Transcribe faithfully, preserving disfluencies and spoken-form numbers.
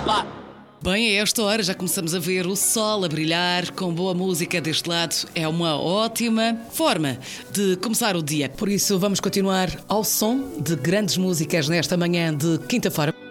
Bem, a esta hora já começamos a ver o sol a brilhar com boa música deste lado. É uma ótima forma de começar o dia. Por isso, vamos continuar ao som de grandes músicas nesta manhã de quinta-feira.